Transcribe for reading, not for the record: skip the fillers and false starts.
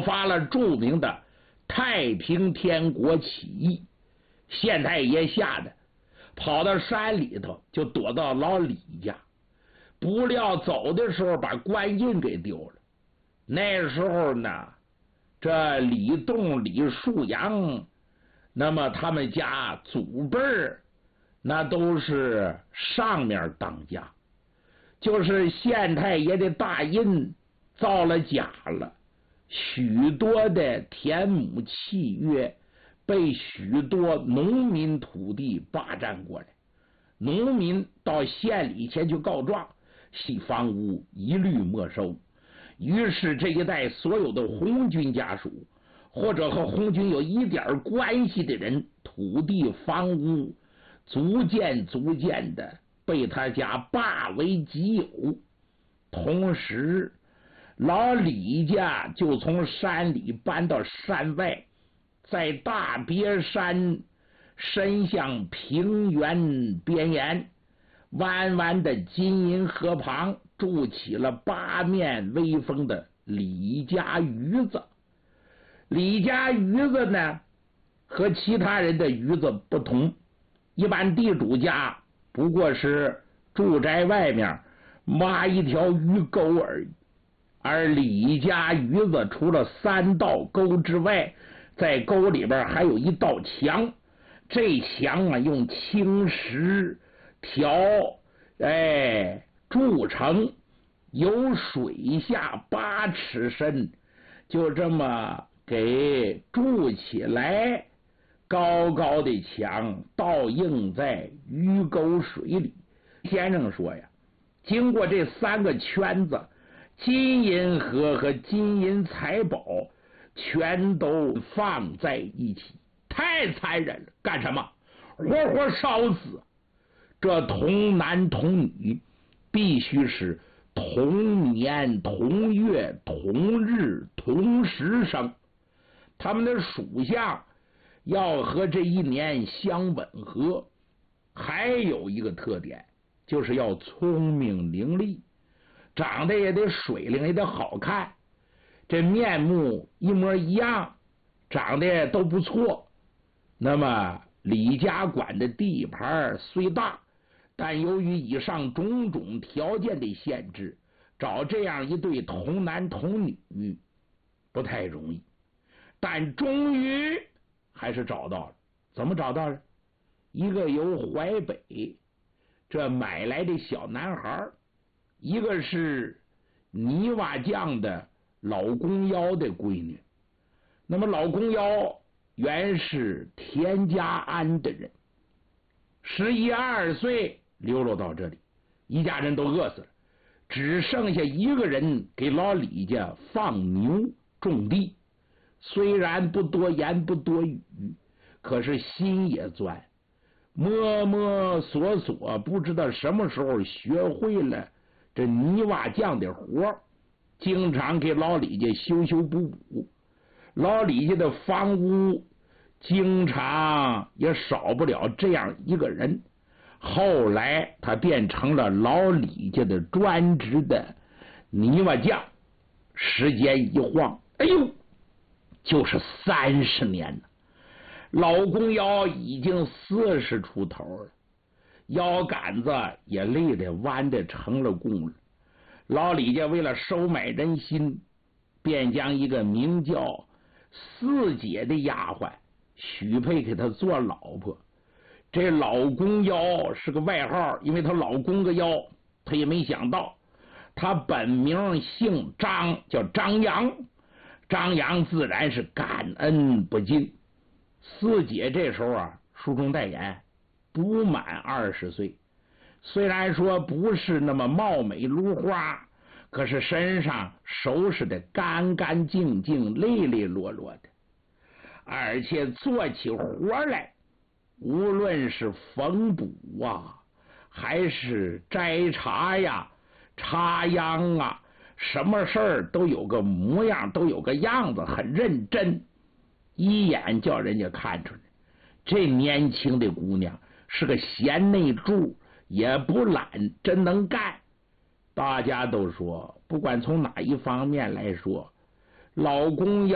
发了著名的太平天国起义。县太爷吓得跑到山里头，就躲到老李家。不料走的时候把官印给丢了。那时候呢，这李栋、李树阳，那么他们家祖辈那都是上面当家，就是县太爷的大印造了假了，许多的田亩契约被许多农民土地霸占过来，农民到县里前去告状，系房屋一律没收。于是这一带所有的红军家属或者和红军有一点关系的人，土地房屋逐渐的被他家霸为己有。同时老李家就从山里搬到山外，在大别山伸向平原边沿弯弯的金银河旁，筑起了八面威风的李家鱼子。李家鱼子呢，和其他人的鱼子不同，一般地主家不过是住宅外面挖一条鱼沟而已，而李家鱼子除了3道沟之外，在沟里边还有一道墙，这墙啊用青石条筑成，有水下8尺深，就这么给筑起来。高高的墙倒映在鱼沟水里。先生说呀，经过这3个圈子，金银河和金银财宝全都放在一起，太残忍了！干什么？活活烧死！这童男童女必须是同年同月同日同时生，他们的属相要和这一年相吻合。还有一个特点，就是要聪明伶俐，长得也得水灵，也得好看，这面目一模一样，长得都不错。那么李家管的地盘虽大，但由于以上种种条件的限制，找这样一对童男童女不太容易。但终于还是找到了。怎么找到了？一个由淮北这买来的小男孩，一个是泥瓦匠的老公腰的闺女。那么老公腰原是田家庵的人，11、12岁流落到这里，一家人都饿死了，只剩下一个人给老李家放牛种地。虽然不多言不多语，可是心也钻，摸摸索索，不知道什么时候学会了这泥瓦匠的活，经常给老李家修修补补。老李家的房屋经常也少不了这样一个人。后来他变成了老李家的专职的泥瓦匠。时间一晃，哎呦，就是30年了。老公腰已经40出头了，腰杆子也累得弯得成了弓了。老李家为了收买人心，便将一个名叫四姐的丫鬟许配给他做老婆。这老公腰是个外号，因为他老公个腰，他也没想到他本名姓张，叫张扬。张扬自然是感恩不尽。四姐这时候啊，书中代言，不满20岁，虽然说不是那么貌美如花，可是身上收拾的干干净净、利利落落的，而且做起活来，无论是缝补啊，还是摘茶呀、插秧啊，什么事儿都有个模样，都有个样子，很认真，一眼叫人家看出来，这年轻的姑娘是个贤内助，也不懒，真能干。大家都说，不管从哪一方面来说，老公要